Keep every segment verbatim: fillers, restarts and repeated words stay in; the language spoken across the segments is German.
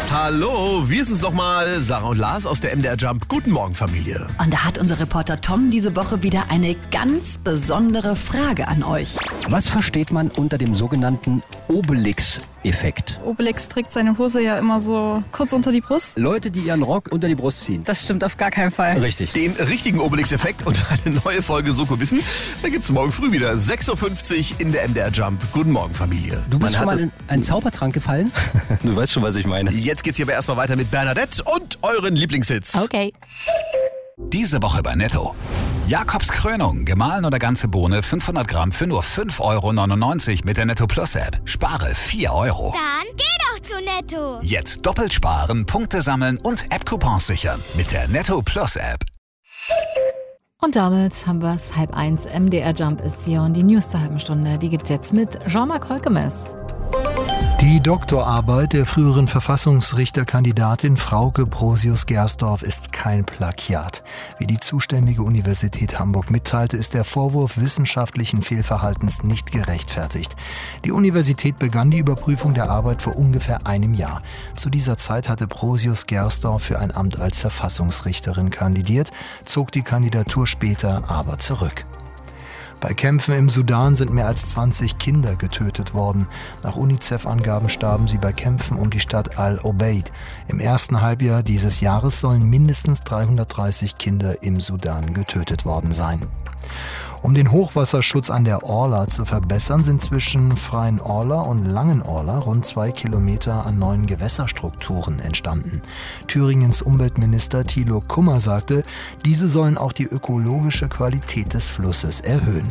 Hallo, wir sind's nochmal, Sarah und Lars aus der M D R Jump. Guten Morgen, Familie. Und da hat unser Reporter Tom diese Woche wieder eine ganz besondere Frage an euch. Was versteht man unter dem sogenannten Obelix-Effekt? Obelix trägt seine Hose ja immer so kurz unter die Brust. Leute, die ihren Rock unter die Brust ziehen. Das stimmt auf gar keinen Fall. Richtig. Den richtigen Obelix-Effekt und eine neue Folge Soko Wissen, da gibt's morgen früh wieder sechs Uhr fünfzig in der M D R Jump. Guten Morgen, Familie. Du bist Man schon hat mal in einen Zaubertrank gefallen? Du weißt schon, was ich meine. Jetzt geht's hier aber erstmal weiter mit Bernadette und euren Lieblingshits. Okay. Diese Woche bei Netto. Jakobs Krönung, gemahlen oder ganze Bohne, fünfhundert Gramm für nur fünf Euro neunundneunzig mit der Netto Plus App. Spare vier Euro. Dann geh doch zu Netto. Jetzt doppelt sparen, Punkte sammeln und App-Coupons sichern mit der Netto Plus App. Und damit haben wir es. Halb eins, M D R Jump ist hier und die News zur halben Stunde, die gibt's jetzt mit Jean-Marc Holkemes. Die Doktorarbeit der früheren Verfassungsrichterkandidatin Frauke Brosius-Gersdorf ist kein Plagiat. Wie die zuständige Universität Hamburg mitteilte, ist der Vorwurf wissenschaftlichen Fehlverhaltens nicht gerechtfertigt. Die Universität begann die Überprüfung der Arbeit vor ungefähr einem Jahr. Zu dieser Zeit hatte Brosius-Gersdorf für ein Amt als Verfassungsrichterin kandidiert, zog die Kandidatur später aber zurück. Bei Kämpfen im Sudan sind mehr als zwanzig Kinder getötet worden. Nach UNICEF-Angaben starben sie bei Kämpfen um die Stadt Al-Obeid. Im ersten Halbjahr dieses Jahres sollen mindestens dreihundertdreißig Kinder im Sudan getötet worden sein. Um den Hochwasserschutz an der Orla zu verbessern, sind zwischen Freien Orla und Langen Orla rund zwei Kilometer an neuen Gewässerstrukturen entstanden. Thüringens Umweltminister Thilo Kummer sagte, diese sollen auch die ökologische Qualität des Flusses erhöhen.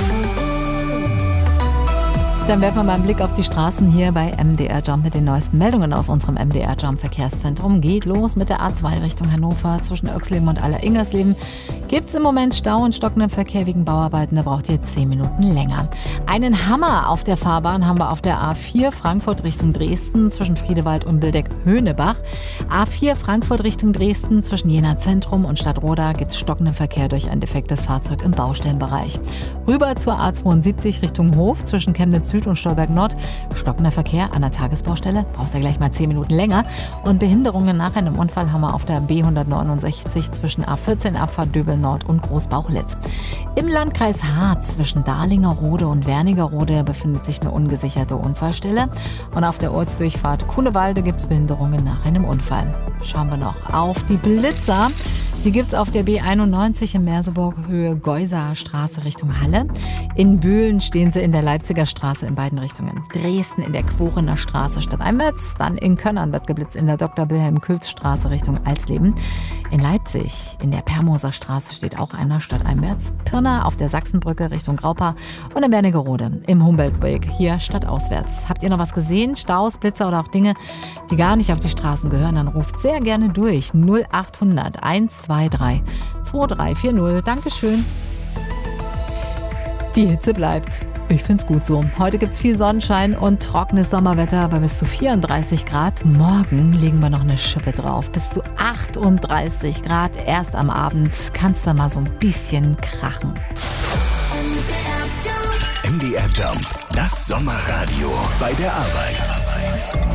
Dann werfen wir mal einen Blick auf die Straßen hier bei M D R Jump mit den neuesten Meldungen aus unserem M D R Jump Verkehrszentrum. Geht los mit der A zwei Richtung Hannover zwischen Oechsleben und Aller-Ingersleben. Gibt es im Moment Stau und stockenden Verkehr wegen Bauarbeiten, da braucht ihr zehn Minuten länger. Einen Hammer auf der Fahrbahn haben wir auf der A vier Frankfurt Richtung Dresden zwischen Friedewald und Bildeck-Höhnebach. A vier Frankfurt Richtung Dresden zwischen Jena Zentrum und Stadtroda gibt es stockenden Verkehr durch ein defektes Fahrzeug im Baustellenbereich. Rüber zur A zweiundsiebzig Richtung Hof zwischen Chemnitz Süd und Stolberg Nord. Stockender Verkehr an der Tagesbaustelle, braucht er gleich mal zehn Minuten länger. Und Behinderungen nach einem Unfall haben wir auf der B hundertneunundsechzig zwischen A vierzehn Abfahrt Döbel Nord und Großbauchlitz. Im Landkreis Harz zwischen Dahlingerode und Wernigerode befindet sich eine ungesicherte Unfallstelle. Und auf der Ortsdurchfahrt Kunewalde gibt es Behinderungen nach einem Unfall. Schauen wir noch auf die Blitzer. Die gibt es auf der B einundneunzig in Merseburg, Höhe Geuser Straße Richtung Halle. In Bühlen stehen sie in der Leipziger Straße in beiden Richtungen. Dresden in der Quorener Straße stadteinwärts. Dann in Könnern wird geblitzt in der Doktor Wilhelm Külz Straße Richtung Alsleben. In Leipzig in der Permoser Straße steht auch einer stadteinwärts. Pirna auf der Sachsenbrücke Richtung Graupa und in Wernigerode im Humboldtweg hier stadtauswärts. Habt ihr noch was gesehen? Staus, Blitzer oder auch Dinge, die gar nicht auf die Straßen gehören? Dann ruft sehr gerne durch null achthundert einhundertzweiundzwanzig zweiunddreißig vierzig. Dankeschön. Die Hitze bleibt. Ich find's gut so. Heute gibt's viel Sonnenschein und trockenes Sommerwetter bei bis zu vierunddreißig Grad. Morgen legen wir noch eine Schippe drauf. Bis zu achtunddreißig Grad. Erst am Abend kann's da mal so ein bisschen krachen. M D R Jump, das Sommerradio bei der Arbeit.